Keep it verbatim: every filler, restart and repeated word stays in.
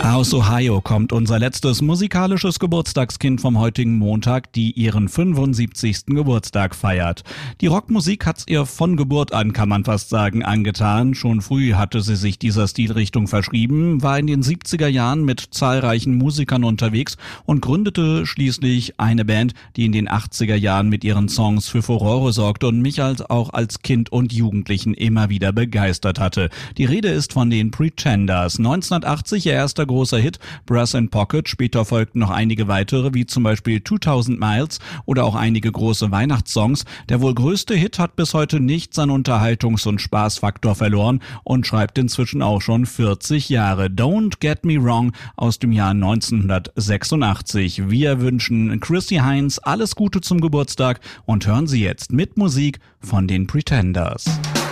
Aus Ohio kommt unser letztes musikalisches Geburtstagskind vom heutigen Montag, die ihren fünfundsiebzigsten Geburtstag feiert. Die Rockmusik hat's ihr von Geburt an, kann man fast sagen, angetan. Schon früh hatte sie sich dieser Stilrichtung verschrieben, war in den siebziger Jahren mit zahlreichen Musikern unterwegs und gründete schließlich eine Band, die in den achtziger Jahren mit ihren Songs für Furore sorgte und mich als auch als Kind und Jugendlichen immer wieder begeistert hatte. Die Rede ist von den Pretenders. neunzehnhundertachtzig ihr erster großer Hit, Brass in Pocket. Später folgten noch einige weitere, wie zum Beispiel zweitausend Miles oder auch einige große Weihnachtssongs. Der wohl größte Hit hat bis heute nicht seinen Unterhaltungs- und Spaßfaktor verloren und schreibt inzwischen auch schon vierzig Jahre. Don't Get Me Wrong aus dem Jahr neunzehnhundertsechsundachtzig. Wir wünschen Chrissy Hynde alles Gute zum Geburtstag und hören Sie jetzt mit Musik von den Pretenders.